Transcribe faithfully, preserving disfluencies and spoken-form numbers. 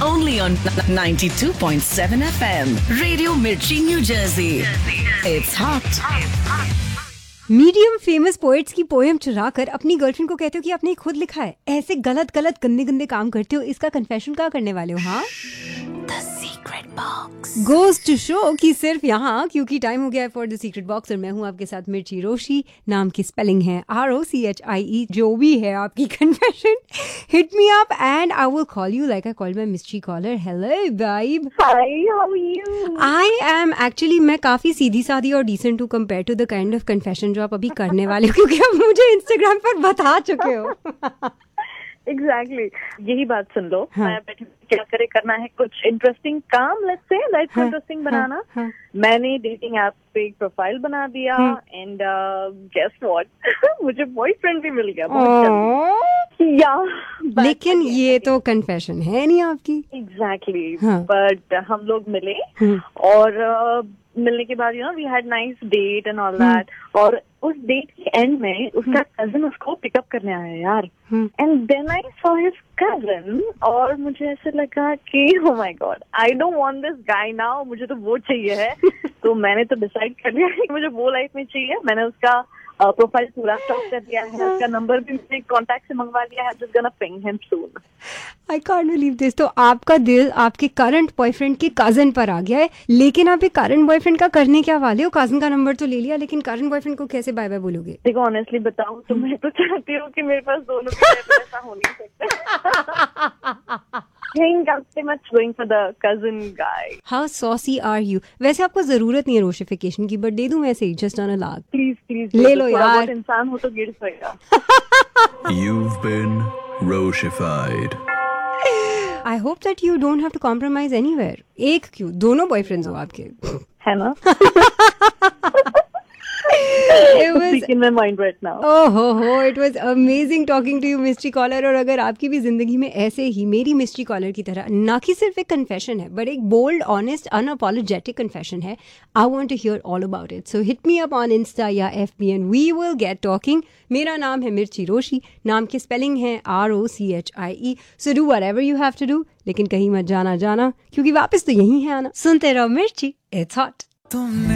only on ninety-two point seven F M. Radio Mirchi, New Jersey. It's hot. Medium famous poets की poem चुरा कर अपनी girlfriend को कहते हो कि आपने खुद लिखा है। ऐसे गलत गलत गंदे गंदे काम करते हो, इसका कन्फेशन क्या करने वाले हो? हाँ, the secret box goes to show कि सिर्फ यहाँ, क्योंकि टाइम हो गया है फॉर द सीक्रेट बॉक्स और मैं हूँ आपके साथ मिर्ची रोशी। नाम की स्पेलिंग है R O C H I ई। जो भी है आपकी confession, hit me up and I will call you like I call my mystery collar. Hello vibe. Hi, how are you? I am actually मैं काफी सीधी सादी और decent to compare to the kind of confession जो आप अभी करने वाले हो, क्योंकि आप मुझे इंस्टाग्राम पर बता चुके हो। Exactly exactly. यही बात सुन लो। हाँ. मैं बैठे क्या करे, करना है कुछ इंटरेस्टिंग काम, लेट्स से लाइफ को इंटरेस्टिंग बनाना। हाँ. हाँ. मैंने डेटिंग ऐप पे एक प्रोफाइल बना दिया एंड गेस व्हाट, मुझे बॉयफ्रेंड भी मिल गया बहुत जल्दी। या लेकिन ये तो कन्फेशन है नहीं आपकी। Exactly exactly. हाँ. बट हम लोग मिले और uh, मिलने के बाद you know we had nice date and all that, और उस डेट के एंड में उसका कजिन उसको पिकअप करने आया यार। And then I saw his cousin और मुझे ऐसे लगा कि oh my God, I don't want this guy now, मुझे तो वो चाहिए है। तो मैंने तो डिसाइड कर लिया कि मुझे वो लाइफ में चाहिए। मैंने उसका प्रोफाइल uh, पूरा स्टॉक कर दिया है, उसका नंबर भी मैंने कॉन्टैक्ट से मंगवा लिया है। Just gonna ping him soon. I can't believe this. तो आपका दिल आपके करंट बॉयफ्रेंड के कजन पर आ गया है, लेकिन आप एक करंट बॉयफ्रेंड का करने क्या वाले हो? कजन का नंबर तो ले लिया, लेकिन करंट बॉयफ्रेंड को कैसे बाय बाय बोलोगे? देखो ऑनेस्टली बताऊं तो मैं तो चाहती हूँ कि मेरे पास दोनों के लिए ऐसा हो नहीं सकता। think I'm pretty much going for the cousin guy. How saucy are you? वैसे आपको जरूरत नहीं है रोशिफिकेशन की, बट दे दूं वैसे ही जस्ट ऑन अ लाग। प्लीज प्लीज ले लो यार। बहुत इंसान हो तो गिर जाएगा। You've been Roshified. I hope that you don't have to compromise anywhere. एक क्यों, दोनों बॉयफ्रेंड्स हो आपके, है ना? It was in my mind right now. Oh ho ho, it was amazing talking to you, mystery caller. और अगर आपकी भी जिंदगी में ऐसे ही मेरी mystery caller की तरह ना कि सिर्फ एक confession है, but एक bold, honest, unapologetic confession है, I want to hear all about it. So hit me up on Insta या F B and we will get talking. मेरा नाम है मिर्ची रोशी, नाम की स्पेलिंग है R O C H I E. So do whatever you have to do, लेकिन कहीं मत जाना जाना, क्योंकि वापस तो यही है आना। सुनते रहो मिर्ची, it's hot.